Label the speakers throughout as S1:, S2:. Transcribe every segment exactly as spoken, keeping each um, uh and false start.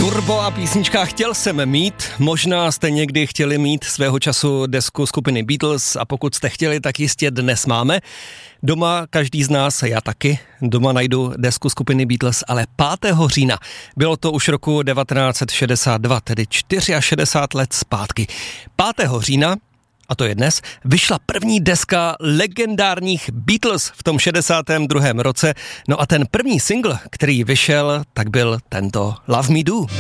S1: Turbo a písnička Chtěl jsem mít. Možná jste někdy chtěli mít svého času desku skupiny Beatles a pokud jste chtěli, tak jistě dnes máme. Doma každý z nás, já taky, doma najdu desku skupiny Beatles, ale pátého října, bylo to už roku devatenáct set šedesát dva, tedy šedesát čtyři let zpátky. pátého října, a to je dnes, vyšla první deska legendárních Beatles v tom šedesátém druhém roce. No a ten první single, který vyšel, tak byl tento Love Me Do. Love,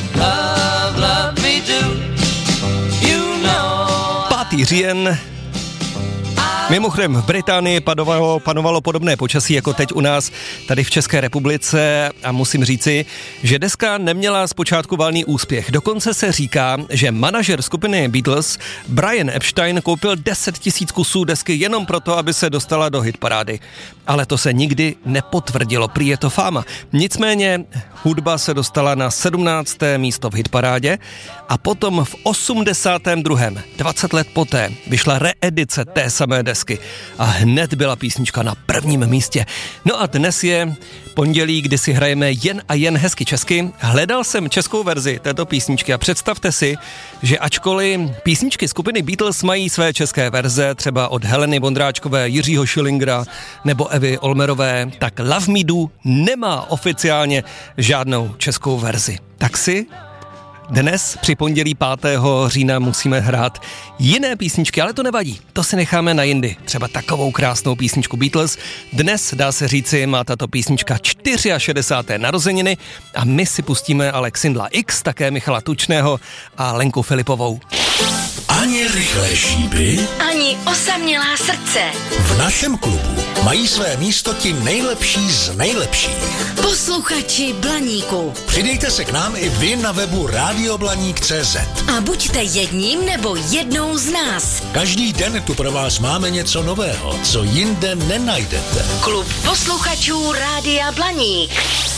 S1: love me do. You know pátý říjen. Mimochodem v Británii panovalo, panovalo podobné počasí jako teď u nás tady v České republice a musím říci, že deska neměla zpočátku valný úspěch. Dokonce se říká, že manažer skupiny Beatles Brian Epstein koupil deset tisíc kusů desky jenom proto, aby se dostala do hitparády. Ale to se nikdy nepotvrdilo, prý je to fáma. Nicméně hudba se dostala na sedmnácté místo v hitparádě a potom v osmdesátém druhém, dvacet let poté, vyšla reedice té samé desky. A hned byla písnička na prvním místě. No a dnes je pondělí, kdy si hrajeme jen a jen hezky česky. Hledal jsem českou verzi této písničky a představte si, že ačkoliv písničky skupiny Beatles mají své české verze, třeba od Heleny Vondráčkové, Jiřího Schillingera nebo Evy Olmerové, tak Love Me Do nemá oficiálně žádnou českou verzi. Tak si dnes při pondělí pátého října musíme hrát jiné písničky, ale to nevadí, to si necháme na jindy. Třeba takovou krásnou písničku Beatles. Dnes, dá se říci, má tato písnička šedesáté čtvrté narozeniny a my si pustíme Alexandra X, také Michala Tučného a Lenku Filipovou.
S2: Ani rychlé šípy,
S3: ani osamělá srdce.
S2: V našem klubu mají své místo ti nejlepší z nejlepších.
S3: Posluchači Blaníku.
S2: Přidejte se k nám i vy na webu rádio blaník tečka cé zet.
S3: A buďte jedním nebo jednou z nás.
S2: Každý den tu pro vás máme něco nového, co jinde nenajdete.
S3: Klub posluchačů Rádia Blaník.